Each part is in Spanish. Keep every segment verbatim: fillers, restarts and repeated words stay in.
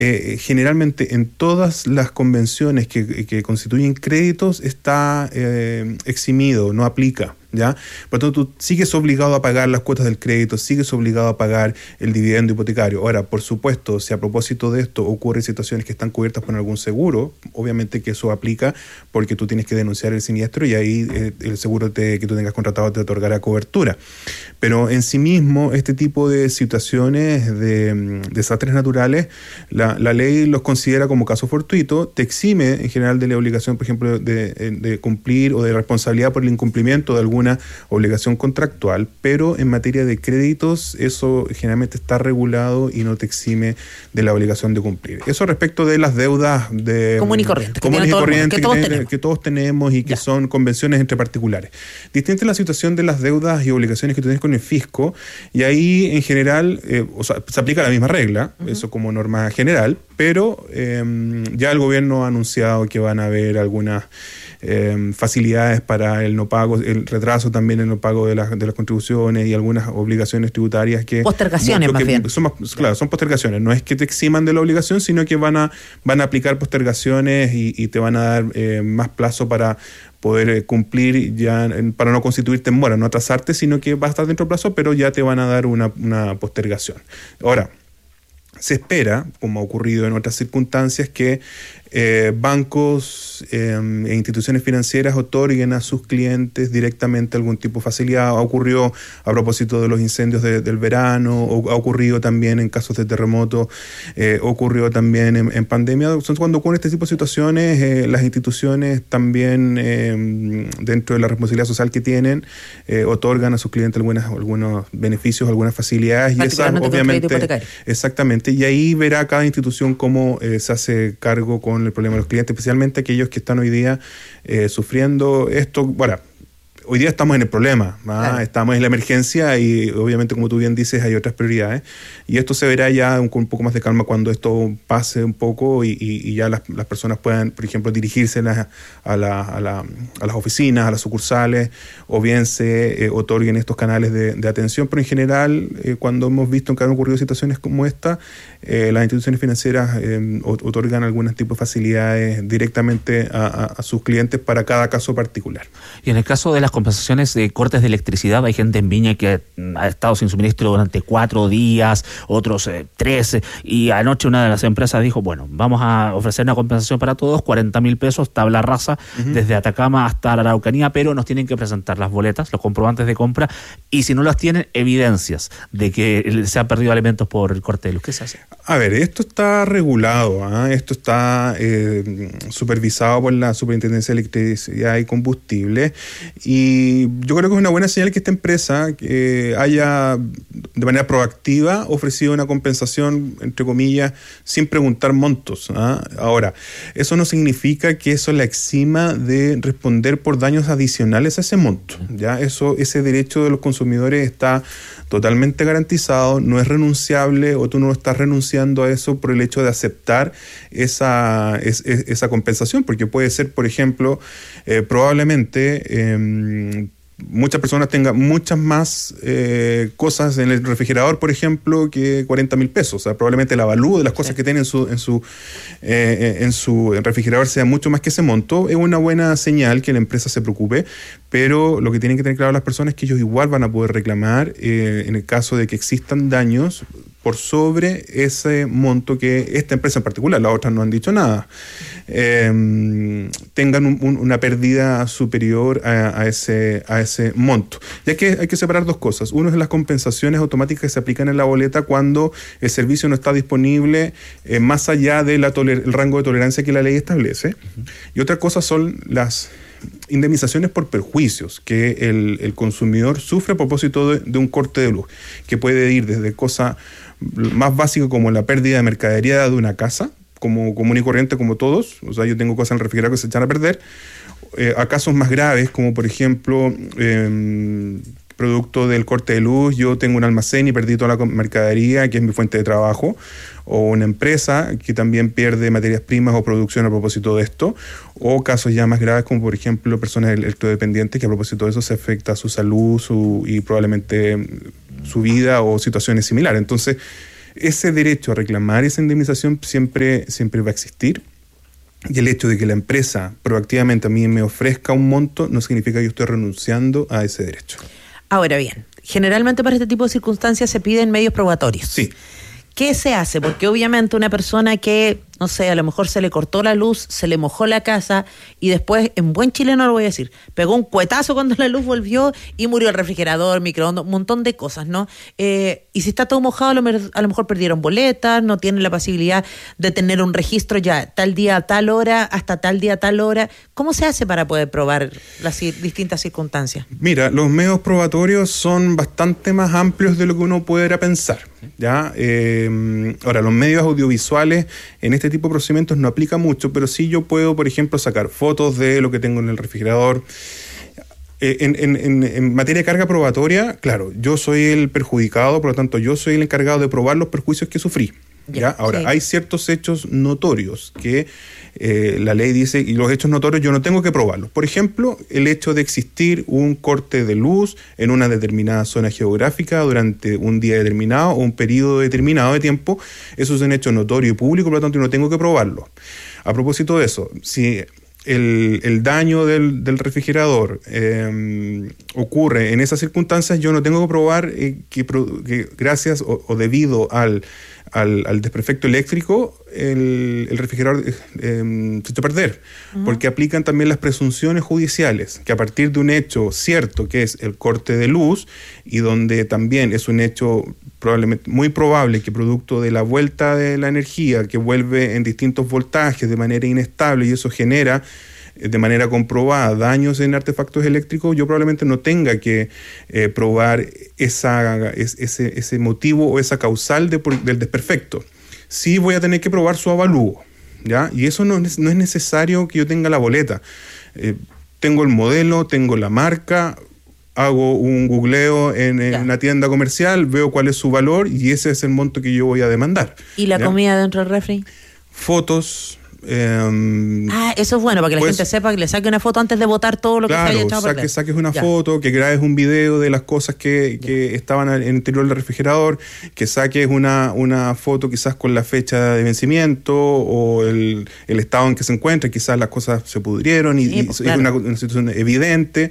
Eh, generalmente en todas las convenciones que, que constituyen créditos está eh, eximido, no aplica, ¿ya? Por lo tanto, tú sigues obligado a pagar las cuotas del crédito, sigues obligado a pagar el dividendo hipotecario. Ahora, por supuesto, si a propósito de esto ocurren situaciones que están cubiertas por algún seguro, obviamente que eso aplica porque tú tienes que denunciar el siniestro y ahí eh, el seguro te, que tú tengas contratado te otorgará cobertura. Pero en sí mismo, este tipo de situaciones de um, desastres naturales, la, la ley los considera como caso fortuito, te exime en general de la obligación, por ejemplo, de, de cumplir o de responsabilidad por el incumplimiento de algún una obligación contractual, pero en materia de créditos eso generalmente está regulado y no te exime de la obligación de cumplir. Eso respecto de las deudas de común y corriente, común y corriente que, que, todos que, que todos tenemos y que ya. son convenciones entre particulares. Distinta es la situación de las deudas y obligaciones que tú tienes con el fisco, y ahí en general eh, o sea, se aplica la misma regla, uh-huh. eso como norma general, pero eh, ya el gobierno ha anunciado que van a haber algunas Eh, facilidades para el no pago, el retraso también en el no pago de las, de las contribuciones y algunas obligaciones tributarias que... Postergaciones que, más bien. Son más, claro, son postergaciones. No es que te eximan de la obligación, sino que van a, van a aplicar postergaciones y, y te van a dar eh, más plazo para poder eh, cumplir, ya para no constituirte en mora, no atrasarte, sino que va a estar dentro del plazo, pero ya te van a dar una, una postergación. Ahora, se espera, como ha ocurrido en otras circunstancias, que eh, bancos eh, e instituciones financieras otorguen a sus clientes directamente algún tipo de facilidad. Ha ocurrido a propósito de los incendios de, del verano, o ha ocurrido también en casos de terremoto, eh, ocurrió también en, en pandemia. Cuando ocurren este tipo de situaciones, eh, las instituciones también, eh, dentro de la responsabilidad social que tienen, eh, otorgan a sus clientes algunas, algunos beneficios, algunas facilidades. Y esas, obviamente, exactamente. Y ahí verá cada institución cómo eh, se hace cargo con el problema de los clientes, especialmente aquellos que están hoy día eh, sufriendo esto. Bueno, hoy día estamos en el problema, ¿ah? Claro. Estamos en la emergencia y obviamente, como tú bien dices, hay otras prioridades. Y esto se verá ya un, un poco más de calma cuando esto pase un poco y, y, y ya las, las personas puedan, por ejemplo, dirigirse a, la, a, la, a, la, a las oficinas, a las sucursales, o bien se eh, otorguen estos canales de, de atención. Pero en general, eh, cuando hemos visto que han ocurrido situaciones como esta, eh, las instituciones financieras eh, otorgan algún tipo de facilidades directamente a, a, a sus clientes para cada caso particular. Y en el caso de las compensaciones de cortes de electricidad, hay gente en Viña que ha estado sin suministro durante cuatro días, otros eh, trece, y anoche una de las empresas dijo, bueno, vamos a ofrecer una compensación para todos, cuarenta mil pesos, tabla rasa, uh-huh. desde Atacama hasta la Araucanía, pero nos tienen que presentar las boletas, los comprobantes de compra, y si no las tienen, evidencias de que se han perdido alimentos por el corte de luz. ¿Qué se hace? A ver, esto está regulado, ¿eh? Esto está eh, supervisado por la Superintendencia de Electricidad y Combustible, y yo creo que es una buena señal que esta empresa eh, haya de manera proactiva ofrecido una compensación, entre comillas, sin preguntar montos, ¿eh? Ahora, eso no significa que eso la exima de responder por daños adicionales a ese monto, ¿ya? Eso, ese derecho de los consumidores está totalmente garantizado, no es renunciable, o tú no estás renunciando a eso por el hecho de aceptar esa, es, es, esa compensación, porque puede ser, por ejemplo, eh, probablemente eh, muchas personas tengan muchas más eh, cosas en el refrigerador, por ejemplo, que cuarenta mil pesos. O sea, probablemente el avalúo de las cosas sí. que tienen en su, en su, eh, en su refrigerador sea mucho más que ese monto. Es una buena señal que la empresa se preocupe, pero lo que tienen que tener claro las personas es que ellos igual van a poder reclamar eh, en el caso de que existan daños por sobre ese monto que esta empresa en particular, las otras no han dicho nada, eh, tengan un, un, una pérdida superior a, a, ese, a ese monto. Ya que hay que separar dos cosas. Uno es las compensaciones automáticas que se aplican en la boleta cuando el servicio no está disponible eh, más allá del rango de tolerancia que la ley establece. Uh-huh. Y otra cosa son las indemnizaciones por perjuicios que el, el consumidor sufre a propósito de, de un corte de luz, que puede ir desde cosas más básicas como la pérdida de mercadería de una casa, como común y corriente como todos, o sea, yo tengo cosas en el refrigerador que se echan a perder, eh, a casos más graves como por ejemplo eh, producto del corte de luz, yo tengo un almacén y perdí toda la mercadería que es mi fuente de trabajo, o una empresa que también pierde materias primas o producción a propósito de esto, o casos ya más graves como por ejemplo personas electrodependientes que a propósito de eso se afecta su salud su, y probablemente su vida o situaciones similares. Entonces, ese derecho a reclamar esa indemnización siempre, siempre va a existir. Y el hecho de que la empresa proactivamente a mí me ofrezca un monto no significa que yo estoy renunciando a ese derecho. Ahora bien, generalmente para este tipo de circunstancias se piden medios probatorios. Sí. ¿Qué se hace? Porque obviamente una persona que, no sé, a lo mejor se le cortó la luz, se le mojó la casa y después, en buen chileno lo voy a decir, pegó un cuetazo cuando la luz volvió y murió el refrigerador, microondas, un montón de cosas, ¿no? Eh, y si está todo mojado, a lo, a lo mejor perdieron boletas, no tienen la posibilidad de tener un registro ya tal día a tal hora, hasta tal día a tal hora. ¿Cómo se hace para poder probar las distintas circunstancias? Mira, los medios probatorios son bastante más amplios de lo que uno pudiera pensar, ¿ya? Eh, ahora, los medios audiovisuales en este tipo de procedimientos no aplica mucho, pero sí yo puedo, por ejemplo, sacar fotos de lo que tengo en el refrigerador. Eh, en, en, en, en materia de carga probatoria, claro, yo soy el perjudicado, por lo tanto yo soy el encargado de probar los perjuicios que sufrí. ¿Ya? Ahora, sí. Hay ciertos hechos notorios que eh, la ley dice, y los hechos notorios yo no tengo que probarlos. Por ejemplo, el hecho de existir un corte de luz en una determinada zona geográfica durante un día determinado o un periodo determinado de tiempo, eso es un hecho notorio y público, por lo tanto yo no tengo que probarlo. A propósito de eso, si el, el daño del, del refrigerador eh, ocurre en esas circunstancias, yo no tengo que probar eh, que, que gracias o, o debido al Al, al desperfecto eléctrico, el, el refrigerador eh, eh, se echó a perder, uh-huh. porque aplican también las presunciones judiciales, que a partir de un hecho cierto, que es el corte de luz, y donde también es un hecho probablemente muy probable que producto de la vuelta de la energía, que vuelve en distintos voltajes de manera inestable, y eso genera de manera comprobada daños en artefactos eléctricos, yo probablemente no tenga que eh, probar esa, ese, ese motivo o esa causal de, del desperfecto. Sí voy a tener que probar su avalúo, ¿ya? Y eso no es, no es necesario que yo tenga la boleta. Eh, tengo el modelo, tengo la marca, hago un googleo en, en una tienda comercial, veo cuál es su valor y ese es el monto que yo voy a demandar. ¿Y la ¿ya? comida dentro del refri? Fotos. Eh, ah, eso es bueno, para que pues, la gente sepa, que le saque una foto antes de botar todo lo claro, que se haya echado saque, a perder. saques una ya. foto, que grabes un video de las cosas que, que estaban en el interior del refrigerador, que saques una, una foto quizás con la fecha de vencimiento o el, el estado en que se encuentra, quizás las cosas se pudrieron y, sí, pues, y claro. es una, una situación evidente.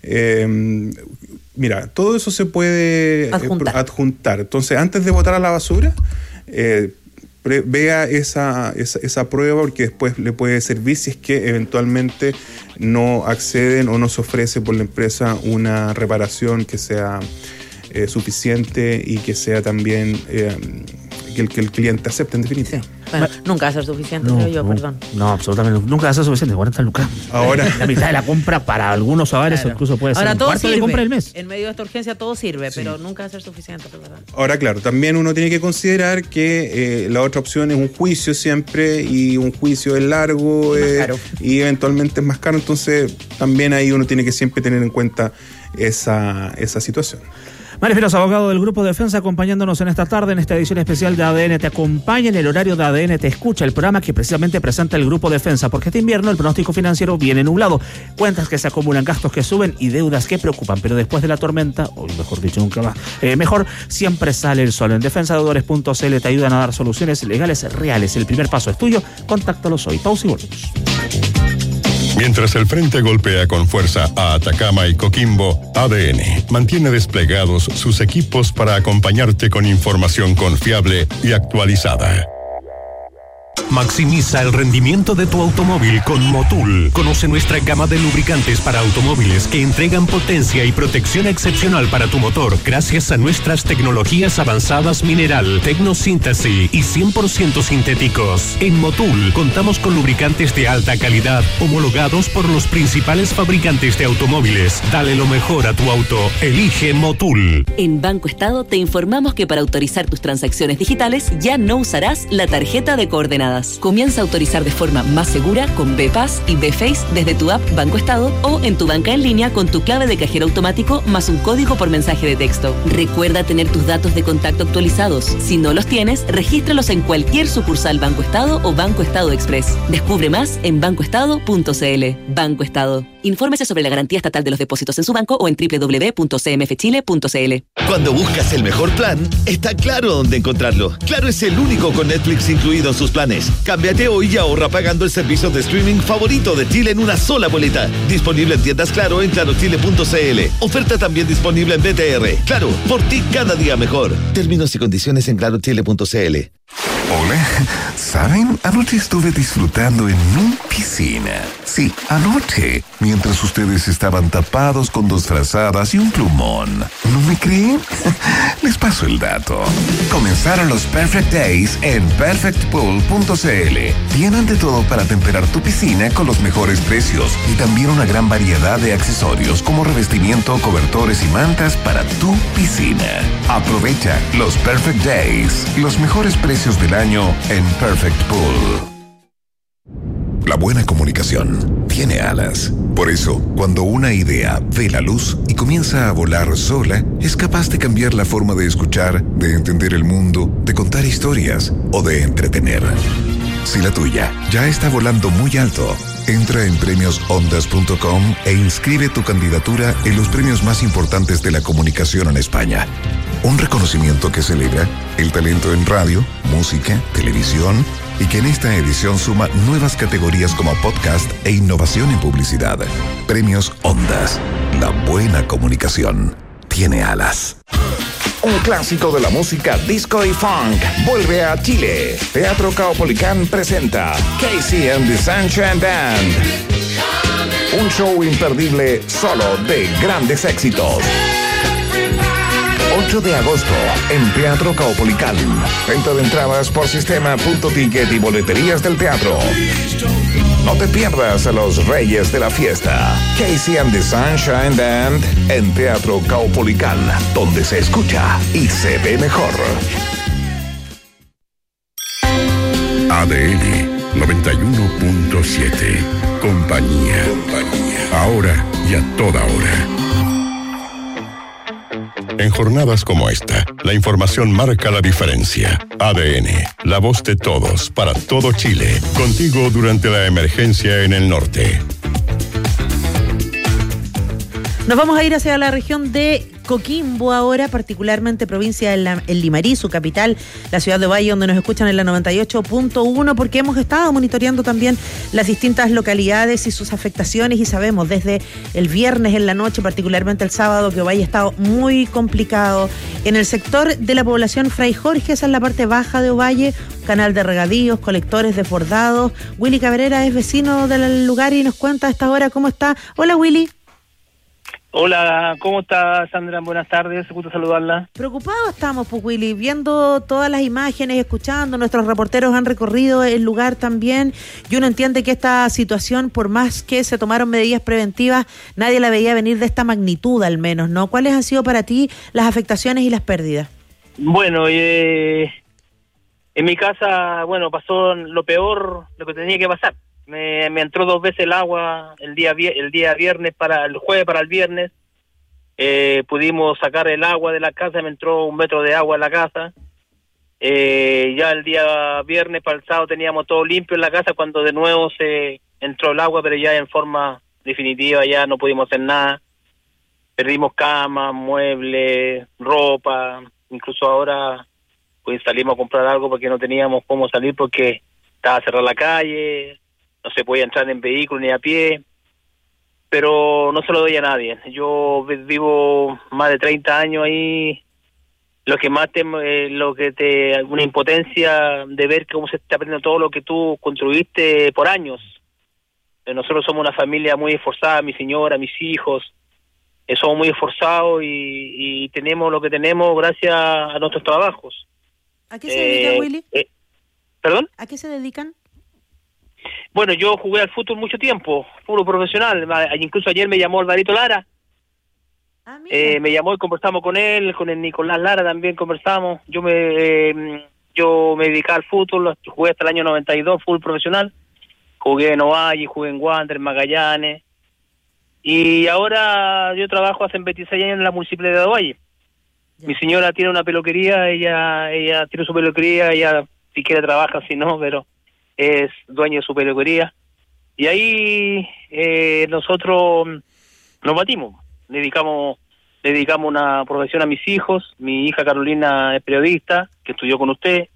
Eh, mira, todo eso se puede adjuntar. adjuntar. Entonces, antes de botar a la basura, eh, vea esa, esa, esa prueba, porque después le puede servir si es que eventualmente no acceden o no se ofrece por la empresa una reparación que sea eh, suficiente y que sea también eh, que, el, que el cliente acepte en definitiva. Sí. Bueno, Ma- nunca va a ser suficiente, no, creo yo, no, perdón. No, absolutamente. Nunca va a ser suficiente, cuarenta lucas. Ahora. La mitad de la compra para algunos hogares claro. incluso puede Ahora, ser un cuarto sirve. de compra del mes. En medio de esta urgencia todo sirve, sí. pero nunca va a ser suficiente, ¿verdad? Ahora, claro, también uno tiene que considerar que eh, la otra opción es un juicio siempre, y un juicio es largo eh, y eventualmente es más caro, entonces también ahí uno tiene que siempre tener en cuenta esa, esa situación. Mario Finos, abogado del Grupo Defensa, acompañándonos en esta tarde en esta edición especial de A D N Te Acompaña, en el horario de A D N Te Escucha, el programa que precisamente presenta el Grupo Defensa, porque este invierno el pronóstico financiero viene nublado, cuentas que se acumulan, gastos que suben y deudas que preocupan, pero después de la tormenta, o mejor dicho, nunca más, eh, mejor, siempre sale el sol. En defensa deudores punto c l te ayudan a dar soluciones legales reales. El primer paso es tuyo, contáctalos hoy. Pausa y volvemos. Mientras el frente golpea con fuerza a Atacama y Coquimbo, A D N mantiene desplegados sus equipos para acompañarte con información confiable y actualizada. Maximiza el rendimiento de tu automóvil con Motul. Conoce nuestra gama de lubricantes para automóviles que entregan potencia y protección excepcional para tu motor gracias a nuestras tecnologías avanzadas mineral, tecnosíntesis y cien por ciento sintéticos. En Motul contamos con lubricantes de alta calidad homologados por los principales fabricantes de automóviles. Dale lo mejor a tu auto. Elige Motul. En Banco Estado te informamos que para autorizar tus transacciones digitales ya no usarás la tarjeta de coordenador. terminadas. Comienza a autorizar de forma más segura con B-Pass y B-Face desde tu app Banco Estado o en tu banca en línea con tu clave de cajero automático más un código por mensaje de texto. Recuerda tener tus datos de contacto actualizados. Si no los tienes, regístralos en cualquier sucursal Banco Estado o Banco Estado Express. Descubre más en banco estado punto c l. Banco Estado. Infórmese sobre la garantía estatal de los depósitos en su banco o en doble u doble u doble u punto c m f chile punto c l. Cuando buscas el mejor plan, está claro dónde encontrarlo. Claro es el único con Netflix incluido en sus planes. Cámbiate hoy y ahorra pagando el servicio de streaming favorito de Chile en una sola boleta. Disponible en tiendas Claro en claro chile punto c l. Oferta también disponible en B T R. Claro, por ti cada día mejor. Términos y condiciones en claro chile punto c l. Hola, ¿saben? Anoche estuve disfrutando en mi piscina. Sí, anoche, mientras ustedes estaban tapados con dos frazadas y un plumón. ¿No me creen? Les paso el dato. Comenzaron los Perfect Days en perfect pool punto c l. Tienen de todo para temperar tu piscina con los mejores precios y también una gran variedad de accesorios como revestimiento, cobertores y mantas para tu piscina. Aprovecha los Perfect Days, los mejores precios del año en Perfect Pool. La buena comunicación tiene alas. Por eso, cuando una idea ve la luz y comienza a volar sola, es capaz de cambiar la forma de escuchar, de entender el mundo, de contar historias o de entretener. Si la tuya ya está volando muy alto, entra en premios ondas punto com e inscribe tu candidatura en los premios más importantes de la comunicación en España. Un reconocimiento que celebra el talento en radio, música, televisión y que en esta edición suma nuevas categorías como podcast e innovación en publicidad. Premios Ondas. La buena comunicación tiene alas. Un clásico de la música disco y funk vuelve a Chile. Teatro Caupolicán presenta Casey and the Sunshine Band. Un show imperdible solo de grandes éxitos. ocho de agosto en Teatro Caupolicán. Venta de entradas por sistema punto ticket y boleterías del teatro. No te pierdas a los reyes de la fiesta. Casey and the Sunshine Band en Teatro Caupolicán, donde se escucha y se ve mejor. A D N noventa y uno punto siete. Compañía. Compañía. Ahora y a toda hora. En jornadas como esta, la información marca la diferencia. A D N, la voz de todos, para todo Chile. Contigo durante la emergencia en el norte. Nos vamos a ir hacia la región de Coquimbo ahora, particularmente provincia de la, el Limarí, su capital, la ciudad de Ovalle, donde nos escuchan en la noventa y ocho punto uno, porque hemos estado monitoreando también las distintas localidades y sus afectaciones y sabemos desde el viernes en la noche, particularmente el sábado, que Ovalle ha estado muy complicado. En el sector de la población Fray Jorge, esa es la parte baja de Ovalle, canal de regadíos, colectores desbordados. Willy Cabrera es vecino del lugar y nos cuenta a esta hora cómo está. Hola, Willy. Hola, ¿cómo está, Sandra? Buenas tardes, gusto saludarla. Preocupados estamos, pues, Willy, viendo todas las imágenes, escuchando, nuestros reporteros han recorrido el lugar también, y uno entiende que esta situación, por más que se tomaron medidas preventivas, nadie la veía venir de esta magnitud al menos, ¿no? ¿Cuáles han sido para ti las afectaciones y las pérdidas? Bueno, eh, en mi casa, bueno, pasó lo peor, lo que tenía que pasar. Me, me entró dos veces el agua el día el día viernes para el jueves para el viernes. Eh, pudimos sacar el agua de la casa, me entró un metro de agua en la casa. Eh, ya el día viernes para el sábado teníamos todo limpio en la casa cuando de nuevo se entró el agua, pero ya en forma definitiva ya no pudimos hacer nada. Perdimos cama, muebles, ropa, incluso ahora pues salimos a comprar algo porque no teníamos cómo salir porque estaba cerrada la calle. No se podía entrar en vehículo ni a pie, pero no se lo doy a nadie. Yo vivo más de treinta años ahí, lo que más te, eh, lo que te, una impotencia de ver cómo se está perdiendo todo lo que tú construiste por años. Eh, nosotros somos una familia muy esforzada, mi señora, mis hijos, eh, somos muy esforzados y, y tenemos lo que tenemos gracias a nuestros trabajos. ¿A qué se eh, dedican, Willy? Eh, ¿Perdón? ¿A qué se dedican? Bueno, yo jugué al fútbol mucho tiempo, fútbol profesional. Incluso ayer me llamó Alvarito Lara. Ah, eh, me llamó y conversamos con él, con el Nicolás Lara también conversamos. Yo me eh, yo me dedicaba al fútbol, jugué hasta el año noventa y dos, fútbol profesional, jugué en Ovalle, jugué en Wander, en Magallanes, y ahora yo trabajo hace veintiséis años en la municipalidad de Ovalle. Mi señora tiene una peluquería, ella ella tiene su peluquería, ella si quiere trabaja, si no, pero es dueña de su peluquería. Y ahí eh, nosotros nos batimos, dedicamos dedicamos una profesión a mis hijos. Mi hija Carolina es periodista, que estudió con usted.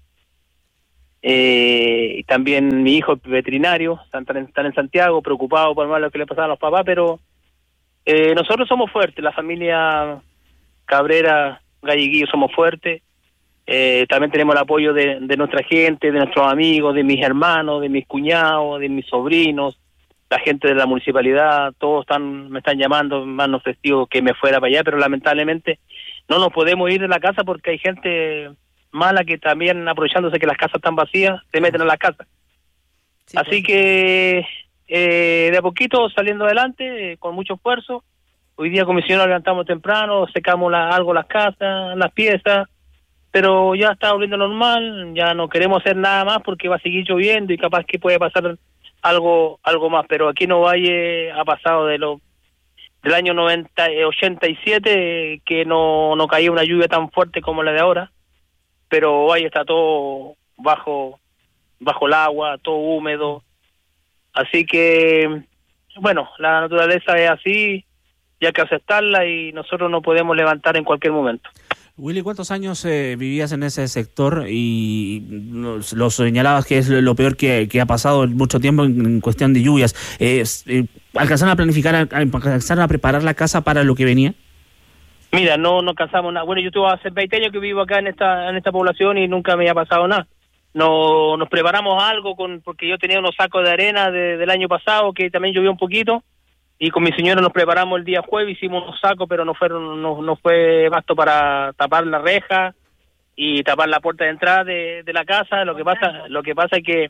Eh, y también mi hijo es veterinario, están, están en Santiago, preocupados por más lo que le pasaba a los papás, pero eh, nosotros somos fuertes, la familia Cabrera Galleguillo somos fuertes. Eh, también tenemos el apoyo de, de nuestra gente, de nuestros amigos, de mis hermanos, de mis cuñados, de mis sobrinos, la gente de la municipalidad, todos están me están llamando, me han ofrecido que me fuera para allá, pero lamentablemente no nos podemos ir de la casa porque hay gente mala que también, aprovechándose que las casas están vacías, se meten a las casas. Sí, así pues. que eh, de a poquito saliendo adelante, eh, con mucho esfuerzo. Hoy día con mi señora levantamos temprano, secamos la, algo las casas, las piezas, pero ya está volviendo normal, ya no queremos hacer nada más porque va a seguir lloviendo y capaz que puede pasar algo algo más, pero aquí en Ovalle ha pasado de lo del año noventa, ochenta y siete que no, no caía una lluvia tan fuerte como la de ahora, pero Ovalle está todo bajo bajo el agua, todo húmedo, así que bueno, la naturaleza es así, y hay que aceptarla y nosotros no podemos levantar en cualquier momento. Willy, ¿cuántos años eh, vivías en ese sector y lo señalabas que es lo peor que, que ha pasado mucho tiempo en, en cuestión de lluvias? Eh, eh, ¿Alcanzaron a planificar, alcanzaron a preparar la casa para lo que venía? Mira, no no cansamos nada. Bueno, yo tuve hace veinte años que vivo acá en esta en esta población y nunca me ha pasado nada. No, nos preparamos algo con porque yo tenía unos sacos de arena de, del año pasado que también llovió un poquito. Y con mi señora nos preparamos el día jueves, hicimos unos sacos, pero no fueron no, no fue basto para tapar la reja y tapar la puerta de entrada de, de la casa. Lo que pasa lo que pasa es que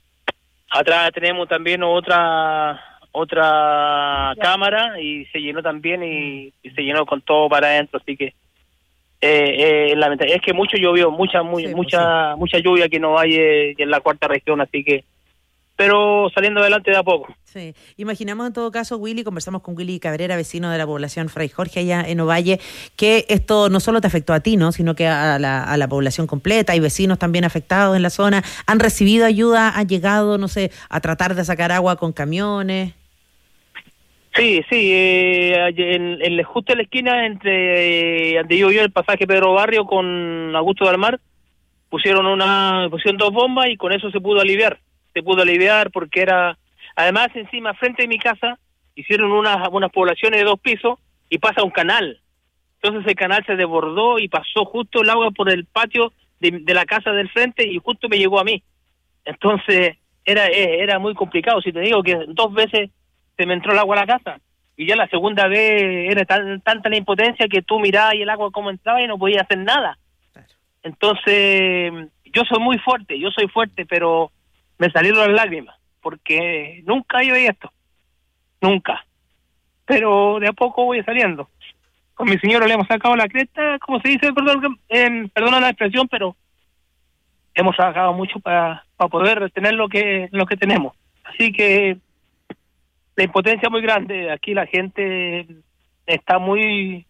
atrás tenemos también otra otra cámara y se llenó también y, y se llenó con todo para adentro, así que eh, eh, lamentable. Es que mucho llovió, mucha muy, sí, mucha sí. mucha lluvia que no hay eh, en la cuarta región, así que pero saliendo adelante de a poco. Sí, imaginamos en todo caso, Willy, conversamos con Willy Cabrera, vecino de la población Fray Jorge allá en Ovalle, que esto no solo te afectó a ti, ¿no? Sino que a la, a la población completa, hay vecinos también afectados en la zona, han recibido ayuda, han llegado, no sé, a tratar de sacar agua con camiones. Sí, sí, eh, en, en justo en la esquina entre eh, donde yo yo el pasaje Pedro Barrio con Augusto del Mar, pusieron una, pusieron dos bombas y con eso se pudo aliviar. se pudo aliviar porque era, además encima frente de mi casa hicieron unas unas poblaciones de dos pisos y pasa un canal, entonces el canal se desbordó y pasó justo el agua por el patio de, de la casa del frente y justo me llegó a mí, entonces era era muy complicado. Si te digo que dos veces se me entró el agua a la casa y ya la segunda vez era tan, tanta la impotencia que tú mirabas y el agua como entraba y no podías hacer nada. Entonces yo soy muy fuerte, yo soy fuerte, pero me salieron las lágrimas, porque nunca yo veía esto, nunca, pero de a poco voy saliendo. Con mi señora le hemos sacado la cresta, como se dice, perdón, eh, perdona la expresión, pero hemos trabajado mucho para para poder tener lo que lo que tenemos. Así que la impotencia es muy grande, aquí la gente está muy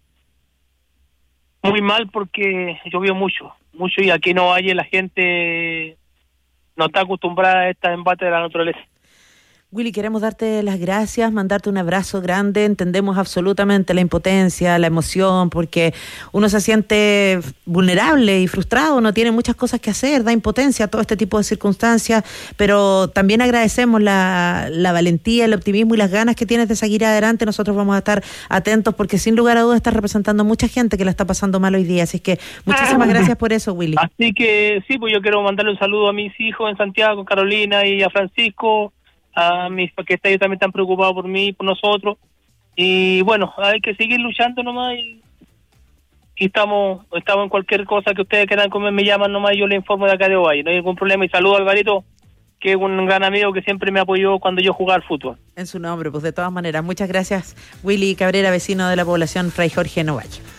muy mal porque llovió mucho, mucho y aquí no hay la gente no está acostumbrada a este embate de la naturaleza. Willy, queremos darte las gracias, mandarte un abrazo grande. Entendemos absolutamente la impotencia, la emoción, porque uno se siente vulnerable y frustrado, no tiene muchas cosas que hacer, da impotencia a todo este tipo de circunstancias, pero también agradecemos la, la valentía, el optimismo y las ganas que tienes de seguir adelante. Nosotros vamos a estar atentos porque sin lugar a dudas estás representando a mucha gente que la está pasando mal hoy día, así que muchísimas gracias por eso, Willy. Así que sí, pues yo quiero mandarle un saludo a mis hijos en Santiago, Carolina y a Francisco, a mis, porque ellos también están preocupados por mí, por nosotros, y bueno, hay que seguir luchando nomás, y, y estamos estamos en cualquier cosa que ustedes quieran comer, me llaman nomás y yo les informo de acá de Ovalle, no hay ningún problema, y saludo a Alvarito, que es un gran amigo que siempre me apoyó cuando yo jugaba al fútbol. En su nombre, pues de todas maneras, muchas gracias, Willy Cabrera, vecino de la población Fray Jorge en Ovalle.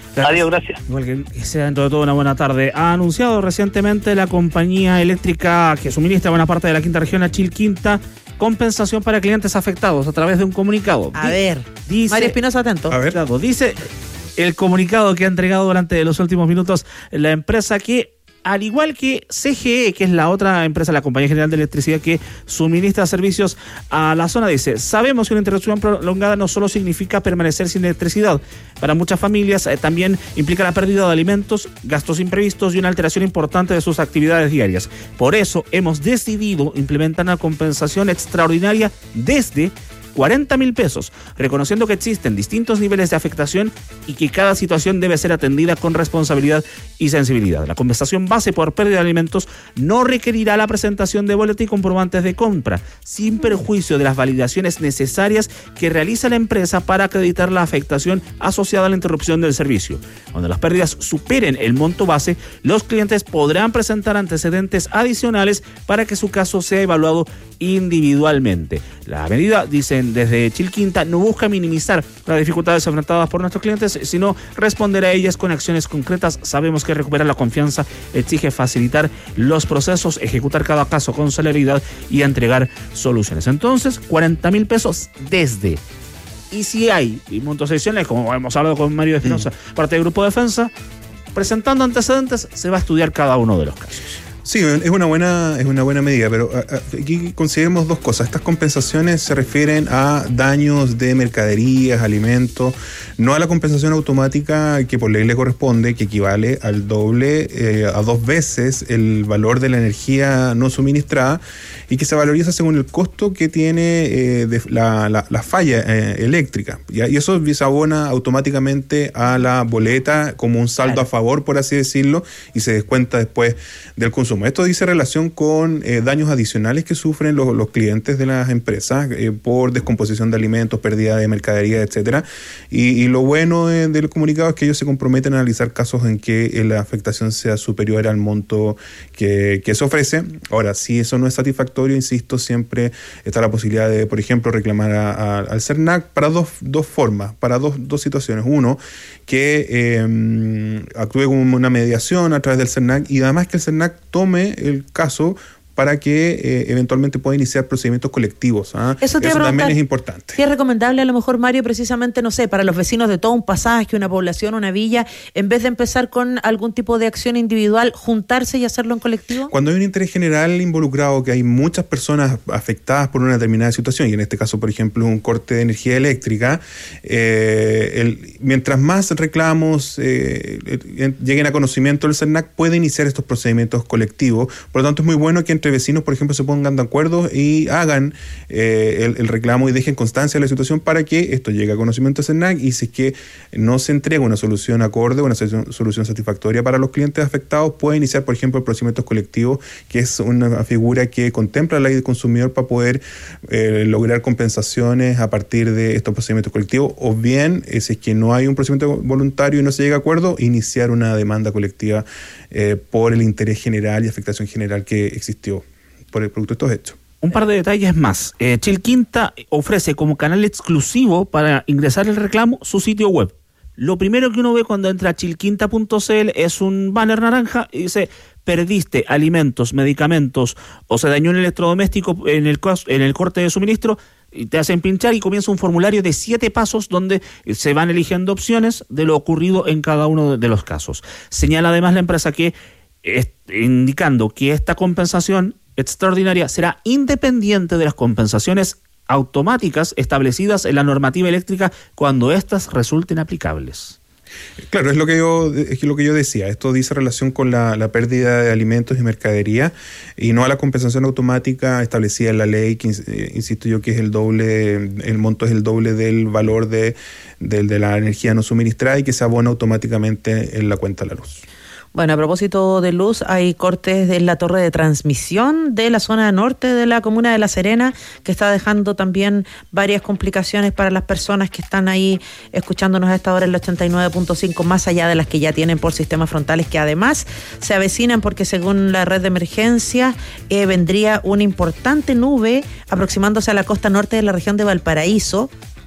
Gracias. Adiós, gracias. Igual que, que sea dentro de todo una buena tarde. Ha anunciado recientemente la compañía eléctrica que suministra buena parte de la quinta región, a Chilquinta, compensación para clientes afectados a través de un comunicado. A Di- ver, dice, Mario Espinosa, atento. A ver. Claro, dice el comunicado que ha entregado durante los últimos minutos la empresa que, al igual que C G E, que es la otra empresa, la Compañía General de Electricidad, que suministra servicios a la zona, dice: sabemos que una interrupción prolongada no solo significa permanecer sin electricidad. Para muchas familias eh, también implica la pérdida de alimentos, gastos imprevistos y una alteración importante de sus actividades diarias. Por eso hemos decidido implementar una compensación extraordinaria desde cuarenta mil pesos, reconociendo que existen distintos niveles de afectación y que cada situación debe ser atendida con responsabilidad y sensibilidad. La compensación base por pérdida de alimentos no requerirá la presentación de boleto y comprobantes de compra, sin perjuicio de las validaciones necesarias que realiza la empresa para acreditar la afectación asociada a la interrupción del servicio. Cuando las pérdidas superen el monto base, los clientes podrán presentar antecedentes adicionales para que su caso sea evaluado individualmente. La medida, dicen desde Chilquinta, no busca minimizar las dificultades enfrentadas por nuestros clientes, sino responder a ellas con acciones concretas. Sabemos que recuperar la confianza exige facilitar los procesos, ejecutar cada caso con celeridad y entregar soluciones. Entonces, cuarenta mil pesos desde. Y si hay montos adicionales, como hemos hablado con Mario Espinosa, mm. parte del Grupo Defensa, presentando antecedentes, se va a estudiar cada uno de los casos. Sí, es una buena, es una buena medida, pero aquí consideremos dos cosas. Estas compensaciones se refieren a daños de mercaderías, alimentos, no a la compensación automática que por ley le corresponde, que equivale al doble, eh, a dos veces el valor de la energía no suministrada y que se valoriza según el costo que tiene eh, de la, la, la falla eh, eléctrica. ¿Ya? Y eso se abona automáticamente a la boleta como un saldo claro. a favor, por así decirlo, y se descuenta después del consumo. Esto dice relación con eh, daños adicionales que sufren los, los clientes de las empresas eh, por descomposición de alimentos, pérdida de mercadería, etcétera. Y, y lo bueno eh, del comunicado es que ellos se comprometen a analizar casos en que eh, la afectación sea superior al monto que, que se ofrece. Ahora, si eso no es satisfactorio, insisto, siempre está la posibilidad de, por ejemplo, reclamar a, a, al CERNAC para dos, dos formas, para dos, dos situaciones. Uno, que eh, actúe como una mediación a través del CERNAC y además que el CERNAC tome el caso para que eh, eventualmente pueda iniciar procedimientos colectivos. ¿ah? Eso, Eso también es importante. ¿Sí es recomendable a lo mejor, Mario, precisamente, no sé, para los vecinos de todo un pasaje, una población, una villa, en vez de empezar con algún tipo de acción individual, juntarse y hacerlo en colectivo? Cuando hay un interés general involucrado, que hay muchas personas afectadas por una determinada situación, y en este caso, por ejemplo, un corte de energía eléctrica, eh, el, mientras más reclamos eh, lleguen a conocimiento del CERNAC, puede iniciar estos procedimientos colectivos. Por lo tanto, es muy bueno que entre vecinos, por ejemplo, se pongan de acuerdo y hagan eh, el, el reclamo y dejen constancia de la situación para que esto llegue a conocimiento de CERNAC, y si es que no se entrega una solución acorde, una solución satisfactoria para los clientes afectados, puede iniciar, por ejemplo, el procedimiento colectivo, que es una figura que contempla la ley del consumidor para poder eh, lograr compensaciones a partir de estos procedimientos colectivos, o bien, eh, si es que no hay un procedimiento voluntario y no se llega a acuerdo, iniciar una demanda colectiva eh, por el interés general y afectación general que existió por el producto de estos hechos. Un par de detalles más. Eh, Chilquinta ofrece como canal exclusivo para ingresar el reclamo su sitio web. Lo primero que uno ve cuando entra a chilquinta punto c l es un banner naranja y dice: perdiste alimentos, medicamentos o se dañó un electrodoméstico en el, en el corte de suministro, y te hacen pinchar y comienza un formulario de siete pasos donde se van eligiendo opciones de lo ocurrido en cada uno de los casos. Señala además la empresa que, eh, indicando que esta compensación extraordinaria será independiente de las compensaciones automáticas establecidas en la normativa eléctrica cuando éstas resulten aplicables. Claro, es lo que yo es lo que yo decía. Esto dice relación con la, la pérdida de alimentos y mercadería y no a la compensación automática establecida en la ley, que eh, insisto yo que es el doble, el monto es el doble del valor de, de, de la energía no suministrada y que se abona automáticamente en la cuenta de la luz. Bueno, a propósito de luz, hay cortes en la torre de transmisión de la zona norte de la comuna de La Serena, que está dejando también varias complicaciones para las personas que están ahí escuchándonos a esta hora en el ochenta y nueve punto cinco, más allá de las que ya tienen por sistemas frontales, que además se avecinan porque según la red de emergencia eh, vendría una importante nube aproximándose a la costa norte de la región de Valparaíso,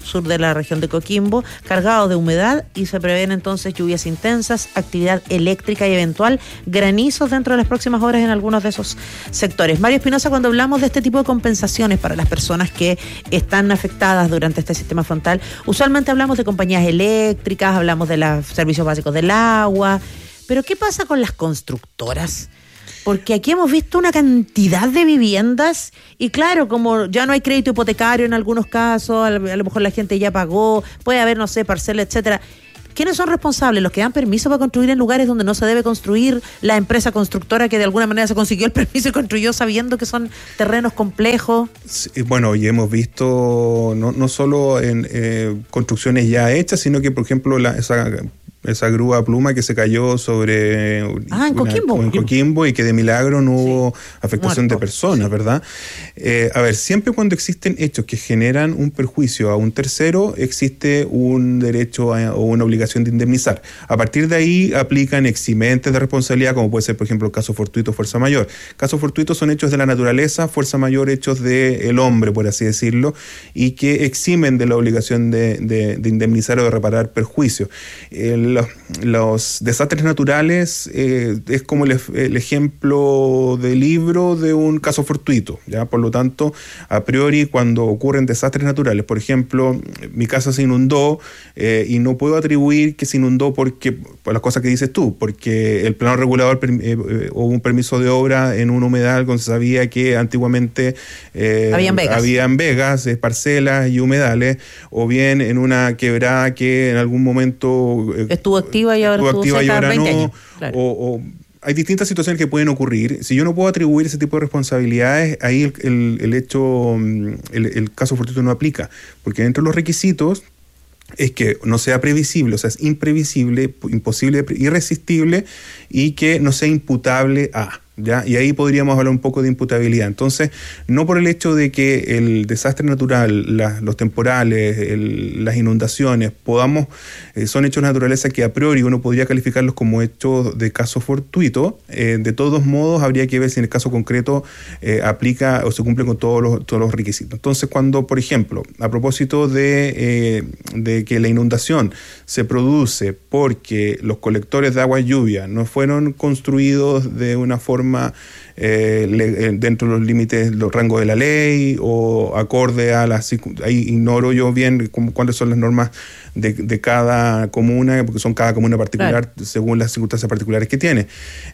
sur de la región de Coquimbo, cargado de humedad, y se prevén entonces lluvias intensas, actividad eléctrica y eventual granizos dentro de las próximas horas en algunos de esos sectores. Mario Espinosa, cuando hablamos de este tipo de compensaciones para las personas que están afectadas durante este sistema frontal, usualmente hablamos de compañías eléctricas, hablamos de los servicios básicos del agua, pero ¿qué pasa con las constructoras? Porque aquí hemos visto una cantidad de viviendas y claro, como ya no hay crédito hipotecario en algunos casos, a lo mejor la gente ya pagó, puede haber, no sé, parcela, etcétera. ¿Quiénes son responsables? ¿Los que dan permiso para construir en lugares donde no se debe construir? ¿La empresa constructora que de alguna manera se consiguió el permiso y construyó sabiendo que son terrenos complejos? Sí, bueno, y hemos visto no, no solo en eh, construcciones ya hechas, sino que, por ejemplo, la, esa... esa grúa pluma que se cayó sobre ah, en, una, Coquimbo. en Coquimbo y que de milagro no sí. hubo afectación Muerto. de personas, sí. ¿verdad? Eh, a ver, siempre cuando existen hechos que generan un perjuicio a un tercero, existe un derecho a, o una obligación de indemnizar. A partir de ahí aplican eximentes de responsabilidad, como puede ser, por ejemplo, caso fortuito, fuerza mayor. Casos fortuitos son hechos de la naturaleza, fuerza mayor hechos del hombre, por así decirlo, y que eximen de la obligación de, de, de indemnizar o de reparar perjuicios. El Los, los desastres naturales eh, es como el, el ejemplo de libro de un caso fortuito, ¿ya? Por lo tanto, a priori, cuando ocurren desastres naturales, por ejemplo, mi casa se inundó eh, y no puedo atribuir que se inundó porque, por las cosas que dices tú, porque el plano regulador eh, eh, o un permiso de obra en un humedal donde se sabía que antiguamente eh, habían vegas, habían vegas eh, parcelas y humedales, o bien en una quebrada que en algún momento eh, estuvo activa y ahora estuvo activa y ahora veinte no, años. Claro. O, o hay distintas situaciones que pueden ocurrir. Si yo no puedo atribuir ese tipo de responsabilidades, ahí el, el, el hecho, el, el caso fortuito no aplica, porque dentro de los requisitos es que no sea previsible, o sea, es imprevisible, imposible, irresistible, y que no sea imputable a... ¿ya? Y ahí podríamos hablar un poco de imputabilidad. Entonces, no por el hecho de que el desastre natural, la, los temporales, el, las inundaciones, podamos, eh, son hechos de naturaleza que a priori uno podría calificarlos como hechos de caso fortuito, eh, de todos modos habría que ver si en el caso concreto eh, aplica o se cumple con todos los, todos los requisitos. Entonces, cuando, por ejemplo, a propósito de, eh, de que la inundación se produce porque los colectores de agua y lluvia no fueron construidos de una forma Eh, le, dentro de los límites, los rangos de la ley o acorde a las... Ahí ignoro yo bien cómo, cuáles son las normas de, de cada comuna, porque son cada comuna particular, claro, según las circunstancias particulares que tiene.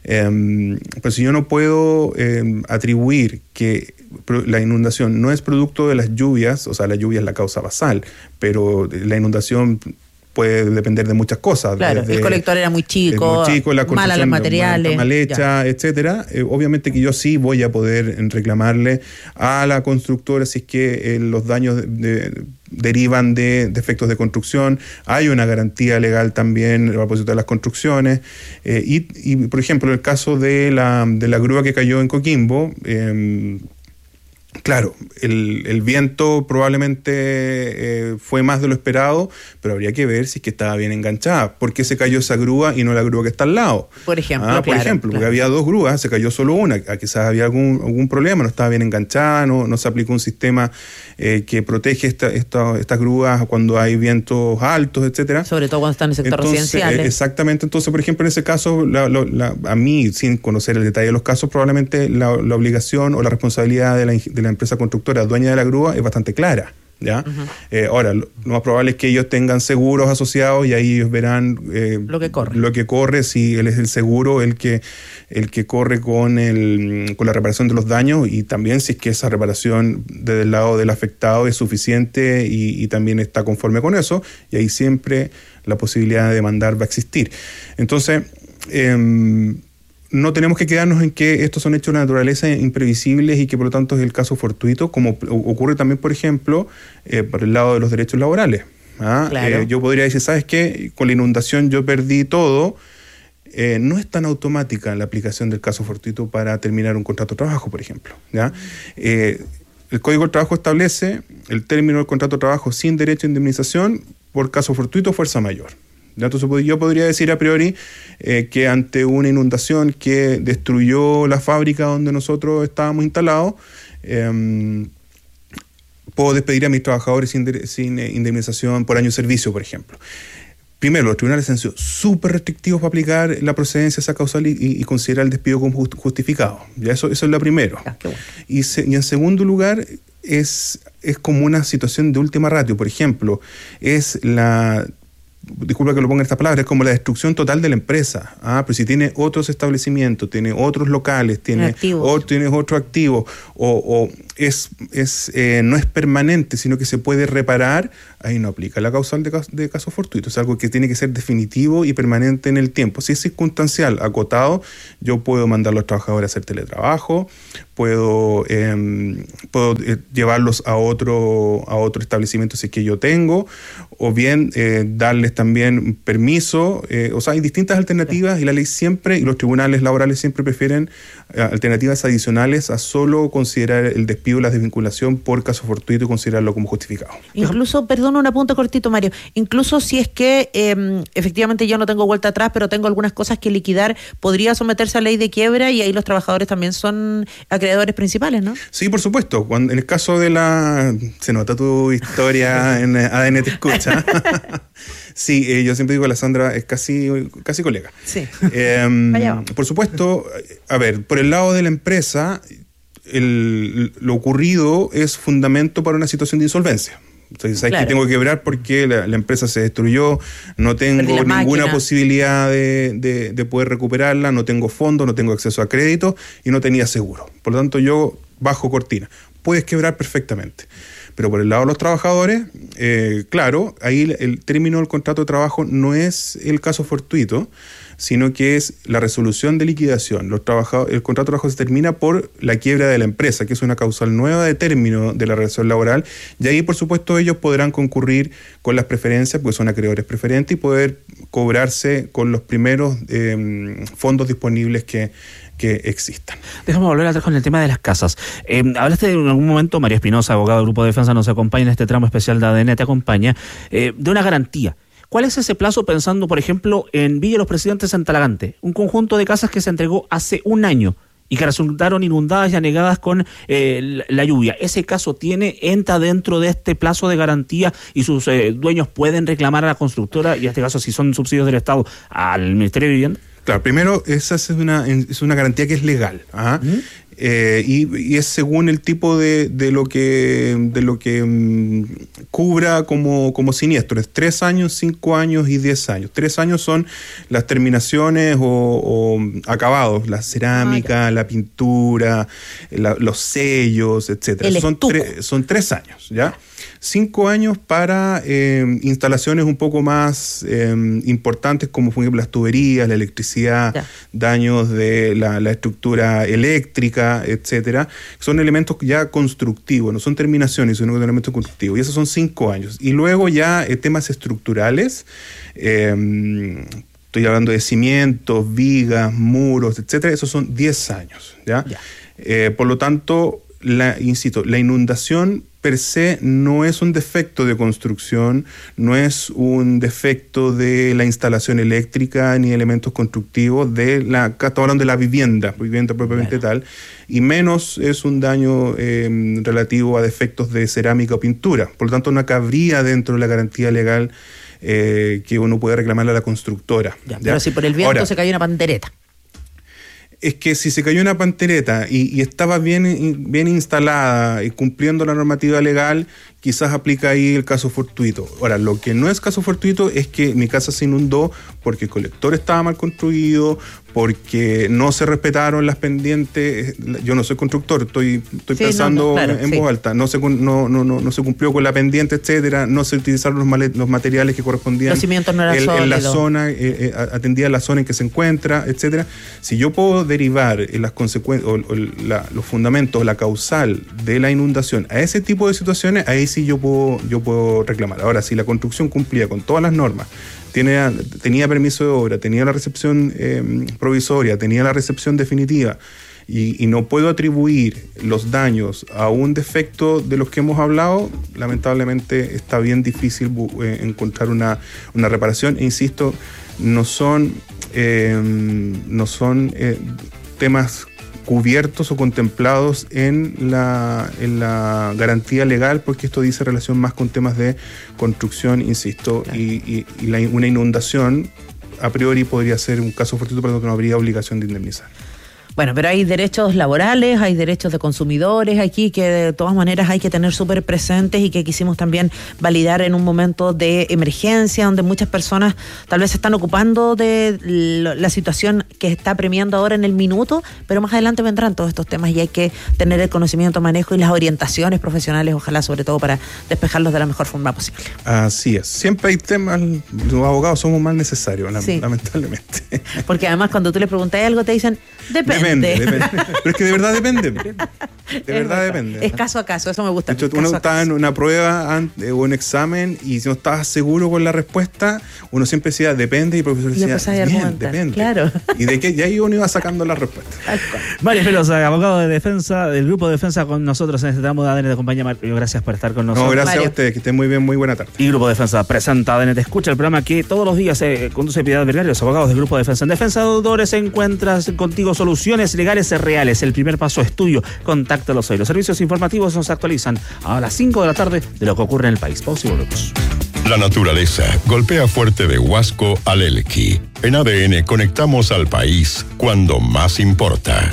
Eh, pero si yo no puedo eh, atribuir que la inundación no es producto de las lluvias, o sea, la lluvia es la causa basal, pero la inundación puede depender de muchas cosas. Claro, desde, el colector era muy chico, muy chico la malas los materiales, mal hecha, etcétera. Eh, obviamente que yo sí voy a poder reclamarle a la constructora si es que eh, los daños de, de, derivan de defectos de construcción. Hay una garantía legal también a propósito de las construcciones. Eh, y, y, por ejemplo, el caso de la, de la grúa que cayó en Coquimbo, eh, claro, el, el viento probablemente eh, fue más de lo esperado, pero habría que ver si es que estaba bien enganchada. ¿Por qué se cayó esa grúa y no la grúa que está al lado? Por ejemplo, ah, Por claro, ejemplo, claro. porque había dos grúas, se cayó solo una. Quizás había algún, algún problema, no estaba bien enganchada, no, no se aplicó un sistema eh, que protege esta, esta, estas grúas cuando hay vientos altos, etcétera. Sobre todo cuando están en sectores entonces, residenciales. Eh, exactamente. Entonces, por ejemplo, en ese caso, la, la, la, a mí, sin conocer el detalle de los casos, probablemente la, la obligación o la responsabilidad de la, de la empresa constructora dueña de la grúa es bastante clara, ¿ya? Uh-huh. Eh, ahora, lo, lo más probable es que ellos tengan seguros asociados y ahí ellos verán eh, lo que corre. Lo que corre, si él es el seguro el que el que corre con el con la reparación de los daños, y también si es que esa reparación desde el lado del afectado es suficiente y, y también está conforme con eso, y ahí siempre la posibilidad de demandar va a existir. Entonces, eh, no tenemos que quedarnos en que estos son hechos de naturaleza imprevisibles y que por lo tanto es el caso fortuito, como ocurre también, por ejemplo, eh, por el lado de los derechos laborales. ¿ah? Claro. Eh, yo podría decir, ¿sabes qué? Con la inundación yo perdí todo. Eh, no es tan automática la aplicación del caso fortuito para terminar un contrato de trabajo, por ejemplo. ¿ya? Eh, el Código del Trabajo establece el término del contrato de trabajo sin derecho a indemnización por caso fortuito o fuerza mayor. Entonces yo podría decir a priori eh, que ante una inundación que destruyó la fábrica donde nosotros estábamos instalados, eh, puedo despedir a mis trabajadores sin, sin eh, indemnización por año de servicio, por ejemplo. Primero, los tribunales han sido súper restrictivos para aplicar la procedencia de esa causal y, y, y considerar el despido como justificado. Ya eso, eso es lo primero. Ah, qué bueno. y, se, y en segundo lugar, es, es como una situación de última ratio. Por ejemplo, es la... disculpa que lo ponga en estas palabras, es como la destrucción total de la empresa. Ah, pero si tiene otros establecimientos, tiene otros locales, tiene, o, tiene otro activo, o, o es, es, eh, no es permanente, sino que se puede reparar, ahí no aplica la causal de, de caso fortuito. Es algo que tiene que ser definitivo y permanente en el tiempo. Si es circunstancial, acotado, yo puedo mandar a los trabajadores a hacer teletrabajo, puedo, eh, puedo eh, llevarlos a otro, a otro establecimiento si es que yo tengo, o bien eh, darles también permiso. Eh, o sea, hay distintas alternativas y la ley siempre, y los tribunales laborales siempre prefieren eh, alternativas adicionales a solo considerar el despido, la desvinculación por caso fortuito y considerarlo como justificado. Incluso, perdón, un apunte cortito, Mario, incluso si es que eh, efectivamente yo no tengo vuelta atrás, pero tengo algunas cosas que liquidar, podría someterse a ley de quiebra y ahí los trabajadores también son acreedores principales, ¿no? Sí, por supuesto. Cuando, en el caso de la... Se nota tu historia en A D N Te Escucha. Sí, eh, yo siempre digo que la Sandra es casi, casi colega. Sí. Eh, por supuesto, a ver, por el lado de la empresa, el, lo ocurrido es fundamento para una situación de insolvencia. Entonces, ¿sabes? Claro. Que tengo que quebrar porque la, la empresa se destruyó, no tengo ninguna máquina. posibilidad de, de, de poder recuperarla, no tengo fondos, no tengo acceso a crédito y no tenía seguro. Por lo tanto, yo bajo cortina. Puedes quebrar perfectamente. Pero por el lado de los trabajadores, eh, claro, ahí el, el término del contrato de trabajo no es el caso fortuito, sino que es la resolución de liquidación. Los trabajadores, el contrato de trabajo se termina por la quiebra de la empresa, que es una causal nueva de término de la relación laboral, y ahí, por supuesto, ellos podrán concurrir con las preferencias, porque son acreedores preferentes, y poder cobrarse con los primeros eh, fondos disponibles que que existan. Déjame volver atrás con el tema de las casas. Eh, hablaste en algún momento, María Espinosa, abogado del Grupo de Defensa, nos acompaña en este tramo especial de A D N, te acompaña, eh, de una garantía. ¿Cuál es ese plazo pensando, por ejemplo, en Villa Los Presidentes en Talagante? Un conjunto de casas que se entregó hace un año y que resultaron inundadas y anegadas con eh, la lluvia. ¿Ese caso tiene, entra dentro de este plazo de garantía y sus eh, dueños pueden reclamar a la constructora, y en este caso, si son subsidios del Estado, al Ministerio de Vivienda? Claro, primero, esa es una, es una garantía que es legal. ¿ah? ¿Mm? Eh, y, y es según el tipo de, de lo que de lo que um, cubra como, como siniestro. Es tres años, cinco años y diez años. Tres años son las terminaciones o, o acabados, la cerámica, ah, la pintura, la, los sellos, etcétera. Son, tre, son tres años, ¿ya? Cinco años para eh, instalaciones un poco más eh, importantes, como por ejemplo las tuberías, la electricidad, ya. daños de la, la estructura eléctrica, etcétera. Son elementos ya constructivos, no son terminaciones, sino elementos constructivos. Y esos son cinco años. Y luego ya eh, temas estructurales. Eh, estoy hablando de cimientos, vigas, muros, etcétera. Esos son diez años. ¿ya? Ya. Eh, por lo tanto, la, insisto, la inundación per se no es un defecto de construcción, no es un defecto de la instalación eléctrica ni elementos constructivos de la, estamos hablando de la vivienda, vivienda propiamente bueno. tal, y menos es un daño eh, relativo a defectos de cerámica o pintura. Por lo tanto, no cabría dentro de la garantía legal eh, que uno puede reclamarle a la constructora. Ya, ¿ya? Pero si por el viento Ahora, se cayó una pandereta. Es que si se cayó una pandereta y, y estaba bien, bien instalada y cumpliendo la normativa legal, quizás aplica ahí el caso fortuito. Ahora, lo que no es caso fortuito es que mi casa se inundó porque el colector estaba mal construido, porque no se respetaron las pendientes. Yo no soy constructor, estoy, estoy sí, pensando no, no, claro, en sí. voz alta. No se, no, no, no, no se cumplió con la pendiente, etcétera. No se utilizaron los, male, los materiales que correspondían. Los cimientos no eran el, sólidos. En la zona, eh, eh, atendía la zona en que se encuentra, etcétera. Si yo puedo derivar en las consecuencias, o, o la, los fundamentos, la causal de la inundación a ese tipo de situaciones, ahí sí yo puedo, yo puedo reclamar. Ahora, si la construcción cumplía con todas las normas, Tenía, tenía permiso de obra, tenía la recepción eh, provisoria, tenía la recepción definitiva y, y no puedo atribuir los daños a un defecto de los que hemos hablado, lamentablemente está bien difícil eh, encontrar una, una reparación. E insisto, no son, eh, no son eh, temas cubiertos o contemplados en la, en la garantía legal, porque esto dice relación más con temas de construcción, insisto, claro. y, y, y la, una inundación a priori podría ser un caso fortuito, pero que no habría obligación de indemnizar. Bueno, pero hay derechos laborales, hay derechos de consumidores aquí que de todas maneras hay que tener súper presentes y que quisimos también validar en un momento de emergencia donde muchas personas tal vez se están ocupando de la situación que está premiando ahora en el minuto, pero más adelante vendrán todos estos temas y hay que tener el conocimiento, manejo y las orientaciones profesionales, ojalá sobre todo para despejarlos de la mejor forma posible. Así es, siempre hay temas, los abogados somos más necesarios, sí. lamentablemente. Porque además cuando tú les preguntas algo te dicen, depende. Depende, depende. Pero es que de verdad depende. De verdad depende. Es caso a caso, eso me gusta. De hecho, uno está en una prueba o un examen y si no estabas seguro con la respuesta, uno siempre decía depende y el profesor decía bien, depende. Claro. Y de que ya ahí uno iba sacando la respuesta. Mario Pelosa, abogado de defensa del grupo de defensa con nosotros en este tramo de A D N de compañía. Mario, gracias por estar con nosotros. No, gracias Mario. a ustedes, que estén muy bien, muy buena tarde. Y Grupo de Defensa presenta A D N Te Escucha, el programa que todos los días eh, conduce Piedad Vergara, los abogados del Grupo de Defensa. En Defensa de Deudores encuentras contigo soluciones legales reales. El primer paso es tuyo. Contáctalos hoy. Los servicios informativos nos actualizan a las cinco de la tarde de lo que ocurre en el país. Pausa y volvemos. La naturaleza golpea fuerte de Huasco al Elqui. En A D N conectamos al país cuando más importa.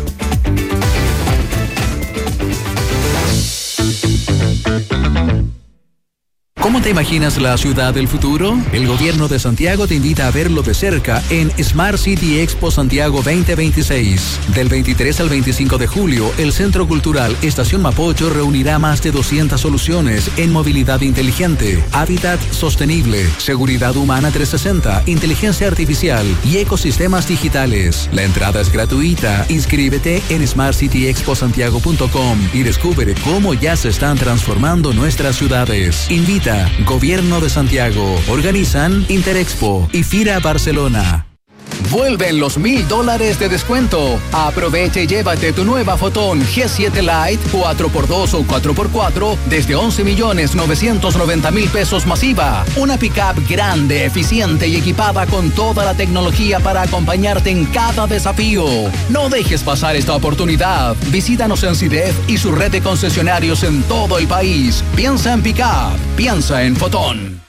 ¿Cómo te imaginas la ciudad del futuro? El gobierno de Santiago te invita a verlo de cerca en Smart City Expo Santiago veinte veintiséis. Del veintitrés al veinticinco de julio, el Centro Cultural Estación Mapocho reunirá más de doscientas soluciones en movilidad inteligente, hábitat sostenible, seguridad humana trescientos sesenta, inteligencia artificial y ecosistemas digitales. La entrada es gratuita. Inscríbete en smart city expo santiago punto com y descubre cómo ya se están transformando nuestras ciudades. Invita Gobierno de Santiago. Organizan Interexpo y Fira Barcelona. Vuelven los mil dólares de descuento. Aprovecha y llévate tu nueva Fotón G siete Lite cuatro por dos o cuatro por cuatro desde once millones novecientos noventa mil pesos masiva. Una pickup grande, eficiente y equipada con toda la tecnología para acompañarte en cada desafío. No dejes pasar esta oportunidad. Visítanos en CIDEF y su red de concesionarios en todo el país. Piensa en pickup. Piensa en Fotón.